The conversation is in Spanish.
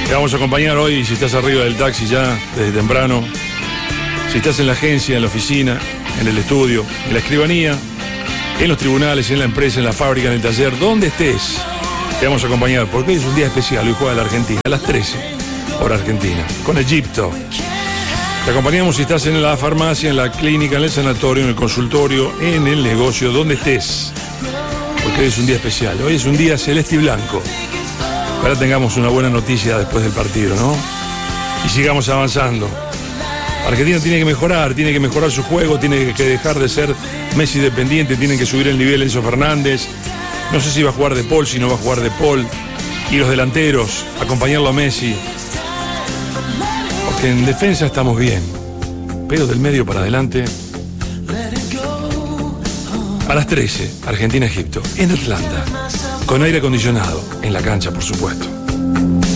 Te vamos a acompañar hoy si estás arriba del taxi ya desde temprano, si estás en la agencia, en la oficina, en el estudio, en la escribanía, en los tribunales, en la empresa, en la fábrica, en el taller, donde estés. Te vamos a acompañar porque hoy es un día especial, hoy juega la Argentina, a las 13, hora argentina, con Egipto. Te acompañamos si estás en la farmacia, en la clínica, en el sanatorio, en el consultorio, en el negocio, donde estés. Porque hoy es un día especial, hoy es un día celeste y blanco. Ahora tengamos una buena noticia después del partido, ¿no? Y sigamos avanzando. Argentina tiene que mejorar su juego, tiene que dejar de ser Messi dependiente, tienen que subir el nivel Enzo Fernández. No sé si va a jugar De Paul, si no va a jugar De Paul. Y los delanteros, acompañarlo a Messi. Porque en defensa estamos bien, pero del medio para adelante. A las 13, Argentina-Egipto, en Atlanta, con aire acondicionado, en la cancha, por supuesto.